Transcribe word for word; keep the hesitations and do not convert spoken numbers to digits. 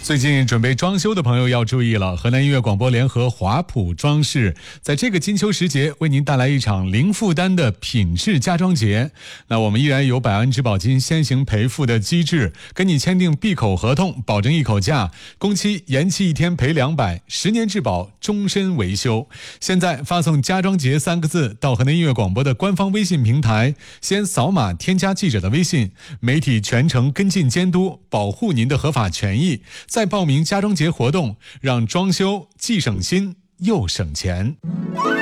最近准备装修的朋友要注意了，河南音乐广播联合华普装饰在这个金秋时节为您带来一场零负担的品质家装节。那我们依然有百万质保金先行赔付的机制，跟你签订闭口合同，保证一口价，工期延期一天赔两百，十年质保，终身维修。现在发送家装节三个字到河南音乐广播的官方微信平台，先扫码添加记者的微信，媒体全程跟进监督，保护您的合法权益，再报名家装节活动，让装修既省心又省钱。